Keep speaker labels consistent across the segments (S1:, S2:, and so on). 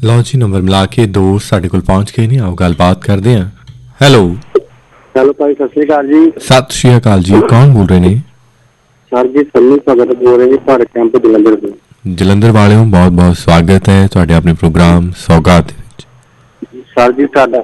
S1: ਲਓ ਜੀ, ਨੰਬਰ ਮਿਲਾ ਕੇ ਦੋ ਸਾਡੇ ਕੋਲ ਪਹੁੰਚ ਗਏ ਨੇ। ਆਓ ਗੱਲਬਾਤ ਕਰਦੇ ਹਾਂ। ਹੈਲੋ
S2: ਹੈਲੋ ਭਾਈ, ਸਤਿ ਸ਼੍ਰੀ ਅਕਾਲ ਜੀ।
S1: ਸਤਿ ਸ਼੍ਰੀ ਅਕਾਲ ਜੀ, ਕੌਣ ਬੋਲ ਰਹੇ ਨੇ?
S2: ਸਰ ਜੀ ਸੰਨੀ ਭਗਤ ਬੋਲ ਰਹੇ ਜੀ, ਭਾਰਤ ਕੈਂਪ ਜਲੰਧਰ ਤੋਂ।
S1: ਜਲੰਧਰ ਵਾਲਿਓ, ਬਹੁਤ ਬਹੁਤ ਸਵਾਗਤ ਹੈ ਤੁਹਾਡੇ ਆਪਣੇ ਪ੍ਰੋਗਰਾਮ ਸੌਗਾਤ ਦੇ ਵਿੱਚ।
S2: ਸਰ ਜੀ ਤੁਹਾਡਾ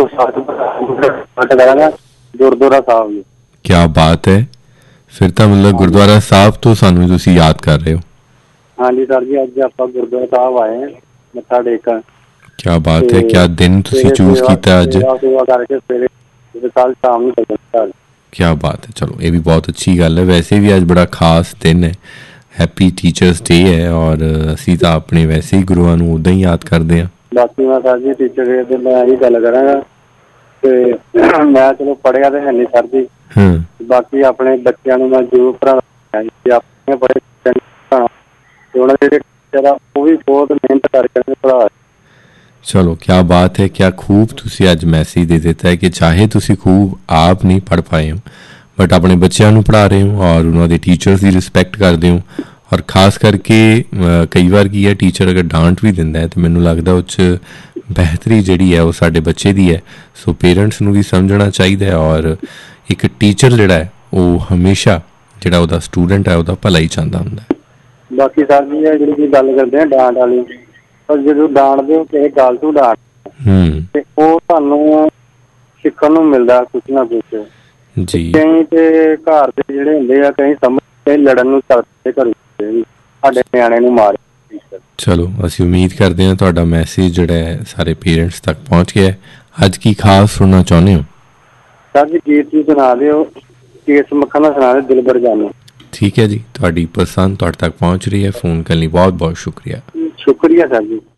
S2: ਕਰਾਂਗਾ ਗੁਰਦੁਆਰਾ ਸਾਹਿਬ ਜੀ।
S1: ਕਿਆ ਬਾਤ ਹੈ, ਫਿਰ ਤਾਂ ਮਤਲਬ ਗੁਰਦੁਆਰਾ ਸਾਹਿਬ ਤੋਂ ਸਾਨੂੰ ਤੁਸੀਂ ਯਾਦ ਕਰ ਰਹੇ ਹੋ।
S2: ਹਾਂਜੀ ਸਰ ਜੀ, ਅੱਜ ਆਪਾਂ ਗੁਰਦੁਆਰਾ ਸਾਹਿਬ ਆਏ ਹਾਂ ਮੱਥਾ ਟੇਕਣ।
S1: ਕਿਆ ਬਾਤ ਹੈ, ਕਿਆ ਦਿਨ ਤੁਸੀਂ ਚੂਜ਼ ਕੀਤਾ ਅੱਜ।
S2: ਸੇਵਾ ਕਰਕੇ ਸਵੇਰੇ ਕੱਲ ਸ਼ਾਮ ਨੂੰ ਚੱਲਣਾ।
S1: ਕਿਆ ਬਾਤ ਹੈ, ਚਲੋ ਇਹ ਵੀ ਬਹੁਤ ਅੱਛੀ ਗੱਲ ਹੈ। ਵੈਸੇ ਵੀ ਅੱਜ ਬੜਾ ਖਾਸ ਦਿਨ ਹੈ, ਹੈਪੀ ਟੀਚਰਸ ਡੇ ਹੈ, ਔਰ ਅਸੀਂ ਤਾਂ ਆਪਣੇ ਵੈਸੇ ਹੀ ਗੁਰੂਆਂ ਨੂੰ ਉੱਦਾਂ ਹੀ ਯਾਦ ਕਰਦੇ ਹਾਂ।
S2: ਬਾਕੀ ਮੈਂ ਸਰ ਜੀ ਟੀਚਰ ਡੇ ਤੇ ਮੈਂ ਇਹੀ ਗੱਲ ਕਰਾਂਗਾ ਤੇ ਮੈਂ ਚਲੋ ਪੜ੍ਹਿਆ ਤੇ ਹੈ ਨਹੀਂ ਸਰ ਜੀ, ਬਾਕੀ ਆਪਣੇ ਬੱਚਿਆਂ ਨੂੰ ਮੈਂ ਜ਼ਰੂਰ ਪੜ੍ਹਾਉਣਾ। ਆਪਣੇ ਬੜੇ ਤੇ ਉਹਨਾਂ ਦੇ ਜਿਹੜੇ ਟੀਚਰ ਆ ਉਹ ਵੀ ਬਹੁਤ ਮਿਹਨਤ ਕਰਕੇ ਪੜ੍ਹਾ।
S1: ਚਲੋ ਕਿਆ ਬਾਤ ਹੈ, ਕਿਆ ਖੂਬ ਤੁਸੀਂ ਅੱਜ ਮੈਸੇਜ ਦੇ ਦਿੱਤਾ ਹੈ ਕਿ ਚਾਹੇ ਤੁਸੀਂ ਖੂਬ ਆਪ ਨਹੀਂ ਪੜ੍ਹ ਪਾਏ ਹੋ ਬਟ ਆਪਣੇ ਬੱਚਿਆਂ ਨੂੰ ਪੜ੍ਹਾ ਰਹੇ ਹੋ ਔਰ ਉਹਨਾਂ ਦੇ ਟੀਚਰਸ ਦੀ ਰਿਸਪੈਕਟ ਕਰਦੇ ਹੋ। ਔਰ ਖਾਸ ਕਰਕੇ ਕਈ ਵਾਰ ਕੀ ਹੈ, ਟੀਚਰ ਅਗਰ ਡਾਂਟ ਵੀ ਦਿੰਦਾ ਹੈ ਤਾਂ ਮੈਨੂੰ ਲੱਗਦਾ ਉਹ 'ਚ ਬਿਹਤਰੀ ਜਿਹੜੀ ਹੈ ਉਹ ਸਾਡੇ ਬੱਚੇ ਦੀ ਹੈ। ਸੋ ਪੇਰੈਂਟਸ ਨੂੰ ਵੀ ਸਮਝਣਾ ਚਾਹੀਦਾ ਹੈ ਔਰ ਇੱਕ ਟੀਚਰ ਜਿਹੜਾ ਹੈ ਉਹ ਹਮੇਸ਼ਾ ਜਿਹੜਾ ਉਹਦਾ ਸਟੂਡੈਂਟ ਹੈ ਉਹਦਾ ਭਲਾ ਹੀ ਚਾਹੁੰਦਾ ਹੁੰਦਾ।
S2: ਬਾਕੀ ਸਰ ਜੀ ਇਹ ਜਿਹੜੀ ਗੱਲ ਕਰਦੇ ਆ ਡਾਂਟ ਵਾਲੀ, ਪਰ ਜਦੋਂ ਡਾਂਟਦੇ ਹੋ ਕਿਸੇ ਗੱਲ ਤੋਂ ਡਾਂਟ ਤੇ ਉਹ ਤੁਹਾਨੂੰ ਸਿੱਖਣ ਨੂੰ ਮਿਲਦਾ ਕੁਛ ਨਾ ਕੁਛ ਜੀ। ਕਈ ਤੇ ਘਰ ਦੇ ਜਿਹੜੇ ਹੁੰਦੇ ਆ ਕਈ ਸਮਝ ਕੇ ਲੜਨ ਨੂੰ ਚੱਲਦੇ ਘਰ ਸਾਡੇ ਨਿਆਣੇ ਨੂੰ ਮਾਰ।
S1: ਚਲੋ ਅਸੀਂ ਉਮੀਦ ਕਰਦੇ ਹਾਂ ਤੁਹਾਡਾ ਮੈਸੇਜ ਜਿਹੜਾ ਹੈ ਸਾਰੇ ਪੇਰੈਂਟਸ ਤੱਕ ਪਹੁੰਚ ਗਿਆ। ਅੱਜ ਕੀ ਖਾਸ ਸੁਣਨਾ ਚਾਹੁੰਦੇ ਹੋ? ਸਰ
S2: ਜੀ ਗੀਤ ਵੀ ਸੁਣਾ ਦਿਓ, ਕੇਸ ਮੱਖਣ ਦਾ ਸੁਣਾ ਦਿਓ, ਦਿਲਬਰ ਜਾਨੋ।
S1: ਠੀਕ ਹੈ ਜੀ, ਤੁਹਾਡੀ ਪਸੰਦ ਤੁਹਾਡੇ ਤੱਕ ਪਹੁੰਚ ਰਹੀ ਹੈ। ਫੋਨ ਕਰਨ ਲਈ ਬਹੁਤ ਬਹੁਤ ਸ਼ੁਕਰੀਆ।
S2: ਸ਼ੁਕਰੀਆ ਸਰ ਜੀ।